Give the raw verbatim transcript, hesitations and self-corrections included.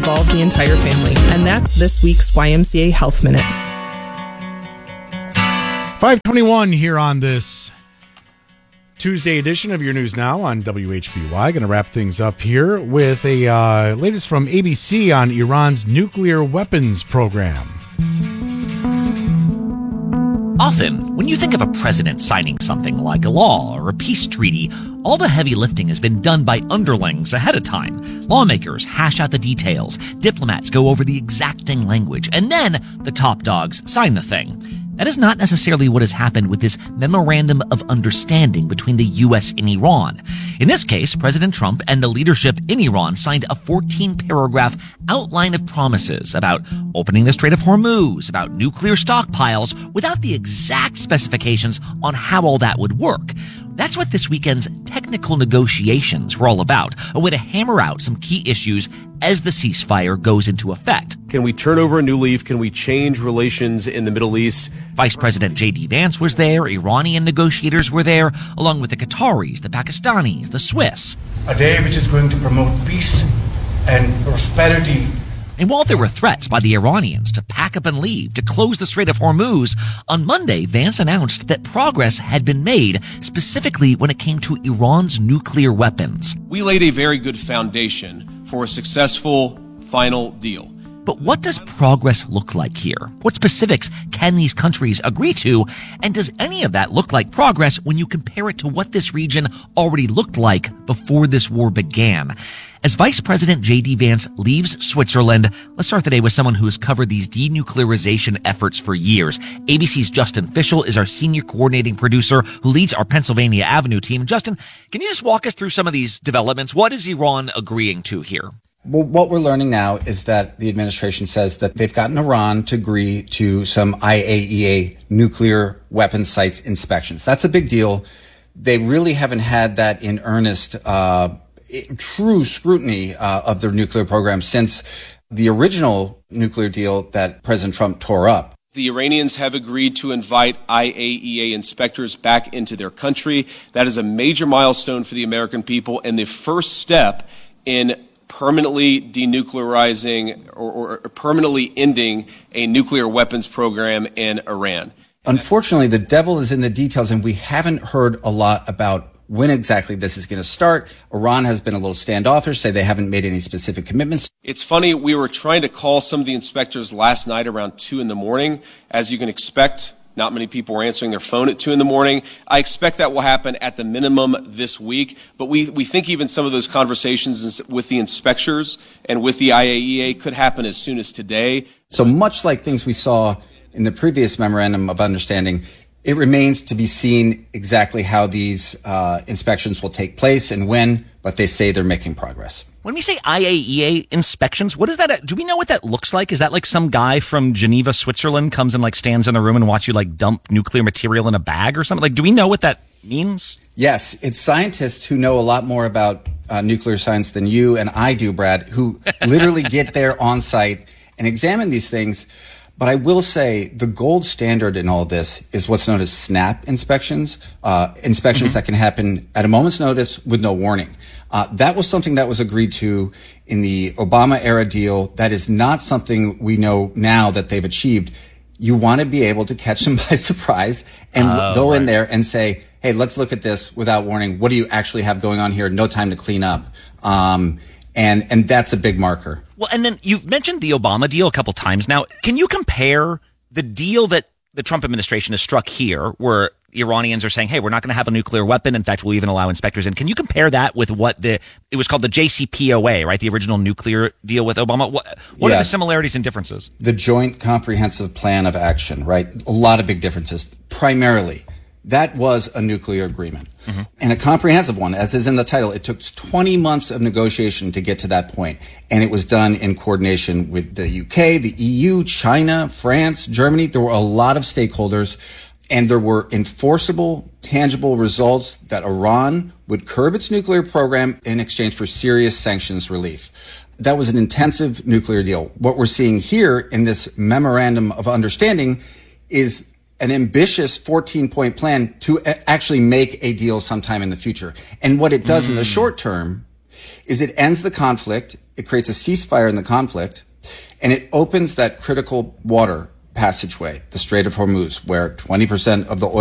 involve the entire family. And that's this week's Y M C A Health Minute. five twenty-one here on this Tuesday edition of Your News Now on W H B Y. Going to wrap things up here with a uh, latest from A B C on Iran's nuclear weapons program. Often, when you think of a president signing something like a law or a peace treaty, all the heavy lifting has been done by underlings ahead of time. Lawmakers hash out the details, diplomats go over the exacting language, and then the top dogs sign the thing. That is not necessarily what has happened with this Memorandum of Understanding between the U S and Iran. In this case, President Trump and the leadership in Iran signed a fourteen-paragraph outline of promises about opening the Strait of Hormuz, about nuclear stockpiles, without the exact specifications on how all that would work. That's what this weekend's technical negotiations were all about, a way to hammer out some key issues as the ceasefire goes into effect. Can we turn over a new leaf? Can we change relations in the Middle East? Vice President J D Vance was there, Iranian negotiators were there, along with the Qataris, the Pakistanis, the Swiss. A day which is going to promote peace and prosperity. And while there were threats by the Iranians to pack up and leave, to close the Strait of Hormuz, on Monday, Vance announced that progress had been made, specifically when it came to Iran's nuclear weapons. We laid a very good foundation for a successful final deal. But what does progress look like here? What specifics can these countries agree to? And does any of that look like progress when you compare it to what this region already looked like before this war began? As Vice President J D Vance leaves Switzerland, let's start the day with someone who has covered these denuclearization efforts for years. A B C's Justin Fischel is our senior coordinating producer who leads our Pennsylvania Avenue team. Justin, can you just walk us through some of these developments? What is Iran agreeing to here? Well, what we're learning now is that the administration says that they've gotten Iran to agree to some I A E A nuclear weapons sites inspections. That's a big deal. They really haven't had that in earnest, uh, true scrutiny uh, of their nuclear program since the original nuclear deal that President Trump tore up. The Iranians have agreed to invite I A E A inspectors back into their country. That is a major milestone for the American people and the first step in permanently denuclearizing or, or permanently ending a nuclear weapons program in Iran. Unfortunately, the devil is in the details, and we haven't heard a lot about when exactly this is going to start. Iran has been a little standoffish, say they haven't made any specific commitments. It's funny, we were trying to call some of the inspectors last night around two in the morning. As you can expect, not many people were answering their phone at two in the morning. I expect that will happen at the minimum this week. But we, we think even some of those conversations with the inspectors and with the I A E A could happen as soon as today. So much like things we saw in the previous Memorandum of Understanding, it remains to be seen exactly how these uh, inspections will take place and when, but they say they're making progress. When we say I A E A inspections, what is that? Do we know what that looks like? Is that like some guy from Geneva, Switzerland comes and like stands in the room and watch you like dump nuclear material in a bag or something? Like, do we know what that means? Yes, it's scientists who know a lot more about uh, nuclear science than you and I do, Brad, who literally get there on site and examine these things. But I will say the gold standard in all this is what's known as SNAP inspections, uh, inspections mm-hmm. that can happen at a moment's notice with no warning. Uh, that was something that was agreed to in the Obama era deal. That is not something we know now that they've achieved. You want to be able to catch them by surprise and oh, go right. in there and say, hey, let's look at this without warning. What do you actually have going on here? No time to clean up. Um, and, and that's a big marker. Well, and then you've mentioned the Obama deal a couple times now. Can you compare the deal that the Trump administration has struck here, where Iranians are saying, hey, we're not going to have a nuclear weapon. In fact, we'll even allow inspectors in. Can you compare that with what the, it was called the J C P O A, right? The original nuclear deal with Obama. What, what yeah. are the similarities and differences? The Joint Comprehensive Plan of Action, right? A lot of big differences. Primarily, that was a nuclear agreement mm-hmm. and a comprehensive one, as is in the title. It took twenty months of negotiation to get to that point, and it was done in coordination with the U K, the E U, China, France, Germany. There were a lot of stakeholders, and there were enforceable, tangible results that Iran would curb its nuclear program in exchange for serious sanctions relief. That was an intensive nuclear deal. What we're seeing here in this Memorandum of Understanding is an ambitious fourteen-point plan to actually make a deal sometime in the future. And what it does mm. in the short term is it ends the conflict, it creates a ceasefire in the conflict, and it opens that critical water passageway, the Strait of Hormuz, where twenty percent of the oil